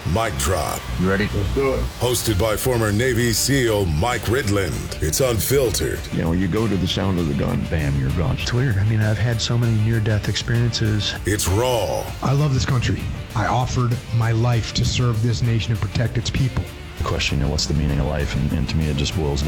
Mic Drop. You ready? Let's do it. Hosted by former Navy SEAL Mike Ridland. It's unfiltered. You know, you go to the sound of the gun, bam, you're gone. It's weird. I mean, I've had so many near-death experiences. It's raw. I love this country. I offered my life to serve this nation and protect its people. The question, what's the meaning of life? And to me, it just boils down